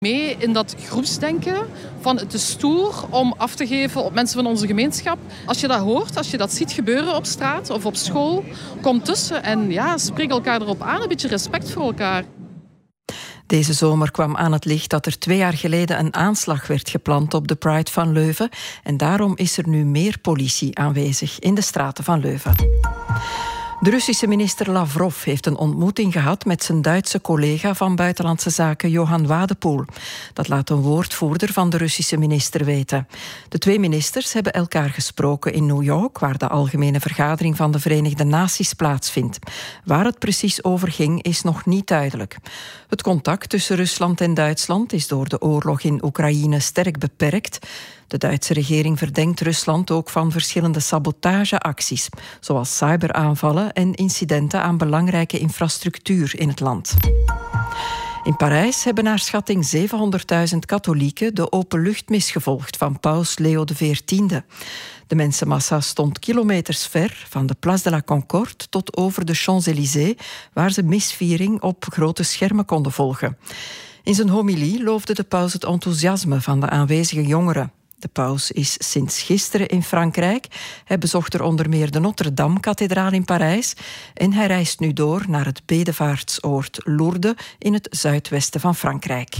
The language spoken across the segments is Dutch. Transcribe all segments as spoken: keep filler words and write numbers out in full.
mee in dat groepsdenken van het is stoer om af te geven op mensen van onze gemeenschap. Als je dat hoort, als je dat ziet gebeuren op straat of op school, kom tussen en ja, spreek elkaar erop aan, een beetje respect voor elkaar. Deze zomer kwam aan het licht dat er twee jaar geleden een aanslag werd gepland op de Pride van Leuven en daarom is er nu meer politie aanwezig in de straten van Leuven. De Russische minister Lavrov heeft een ontmoeting gehad met zijn Duitse collega van Buitenlandse Zaken Johan Wadepoel. Dat laat een woordvoerder van de Russische minister weten. De twee ministers hebben elkaar gesproken in New York, waar de Algemene Vergadering van de Verenigde Naties plaatsvindt. Waar het precies over ging, is nog niet duidelijk. Het contact tussen Rusland en Duitsland is door de oorlog in Oekraïne sterk beperkt. De Duitse regering verdenkt Rusland ook van verschillende sabotageacties, zoals cyberaanvallen en incidenten aan belangrijke infrastructuur in het land. In Parijs hebben naar schatting zevenhonderdduizend katholieken de openluchtmis gevolgd van paus Leo de veertiende. De mensenmassa stond kilometers ver, van de Place de la Concorde tot over de Champs-Élysées, waar ze misviering op grote schermen konden volgen. In zijn homilie loofde de paus het enthousiasme van de aanwezige jongeren. De paus is sinds gisteren in Frankrijk. Hij bezocht er onder meer de Notre-Dame-kathedraal in Parijs en hij reist nu door naar het bedevaartsoord Lourdes in het zuidwesten van Frankrijk.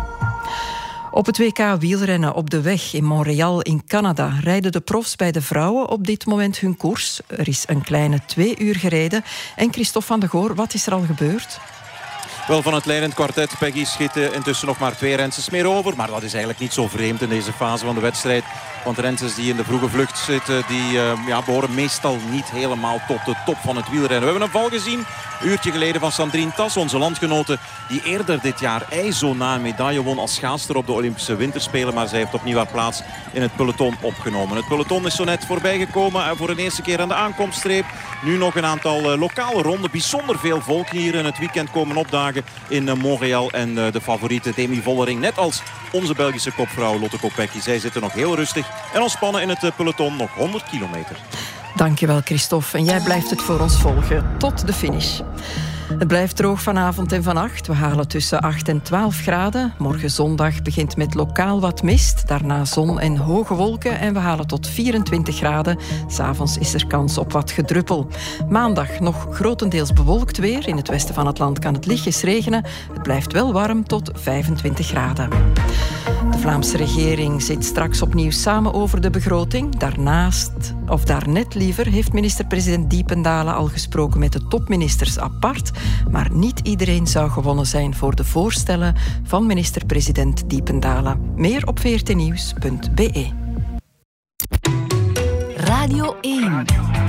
Op het W K wielrennen op de weg in Montreal in Canada rijden de profs bij de vrouwen op dit moment hun koers. Er is een kleine twee uur gereden. En Christophe van de Goor, wat is er al gebeurd? Wel, van het leidend kwartet, Peggy, schieten intussen nog maar twee rensters meer over. Maar dat is eigenlijk niet zo vreemd in deze fase van de wedstrijd. Want de rensters die in de vroege vlucht zitten, die uh, ja, behoren meestal niet helemaal tot de top van het wielrennen. We hebben een val gezien, een uurtje geleden, van Sandrine Tas, onze landgenote, die eerder dit jaar ijzo na een medaille won als schaatster op de Olympische Winterspelen. Maar zij heeft opnieuw haar plaats in het peloton opgenomen. Het peloton is zo net voorbijgekomen voor een eerste keer aan de aankomststreep. Nu nog een aantal uh, lokale ronden. Bijzonder veel volk hier in het weekend komen opdagen in uh, Montreal. En uh, de favoriete Demi Vollering, net als onze Belgische kopvrouw Lotte Kopecky. Zij zitten nog heel rustig en ontspannen in het uh, peloton. Nog honderd kilometer. Dankjewel, Christophe. En jij blijft het voor ons volgen tot de finish. Het blijft droog vanavond en vannacht. We halen tussen acht en twaalf graden. Morgen zondag begint met lokaal wat mist. Daarna zon en hoge wolken. En we halen tot vierentwintig graden. 'S Avonds is er kans op wat gedruppel. Maandag nog grotendeels bewolkt weer. In het westen van het land kan het lichtjes regenen. Het blijft wel warm tot vijfentwintig graden. De Vlaamse regering zit straks opnieuw samen over de begroting. Daarnaast, of daarnet liever, heeft minister-president Diependalen al gesproken met de topministers apart. Maar niet iedereen zou gewonnen zijn voor de voorstellen van minister-president Diependalen. Meer op v r t nieuws punt b e. Radio één.